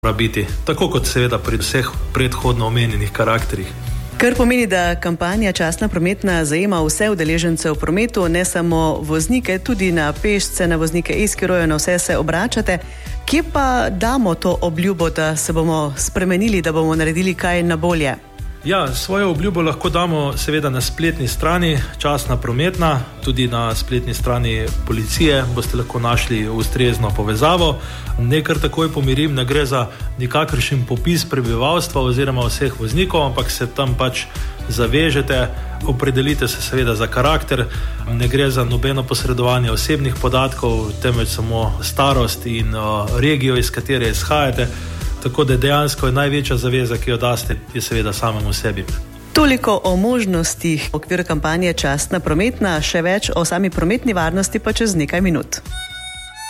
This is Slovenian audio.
mora biti, tako kot seveda pri vseh predhodno omenjenih karakterih. Kar pomeni, da kampanja Častna prometna zajema vse udeležence v prometu, ne samo voznike, tudi na pešce, na voznike e-skirojev, na vse se obračate. Kje pa damo to obljubo, da se bomo spremenili, da bomo naredili kaj na bolje? Ja, svojo obljubo lahko damo seveda na spletni strani Častna prometna, tudi na spletni strani policije boste lahko našli ustrezno povezavo. Nekar takoj pomirim, ne gre za nikakršen popis prebivalstva oziroma vseh voznikov, ampak se tam pač zavežete, opredelite se seveda za karakter, ne gre za nobeno posredovanje osebnih podatkov, temveč samo starost in regijo, iz katere izhajate. Tako da dejansko je največja zaveza, ki jo daste, je seveda samemu sebi. Toliko o možnostih v okviru kampanje Častna prometna, še več o sami prometni varnosti pa čez nekaj minut.